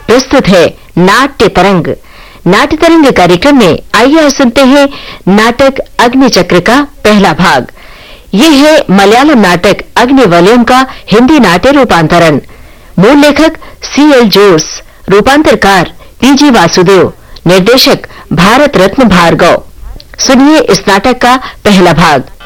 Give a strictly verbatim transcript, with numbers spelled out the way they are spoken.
प्रस्तुत है नाट्य तरंग। नाट्य तरंग कार्यक्रम में आइए आज सुनते हैं नाटक अग्निचक्र का पहला भाग। ये है मलयालम नाटक अग्निवलयम का हिंदी नाट्य रूपांतरण। मूल लेखक सी एल जोस, रूपांतरकार पी जी वासुदेव, निर्देशक भारत रत्न भार्गव। सुनिए इस नाटक का पहला भाग।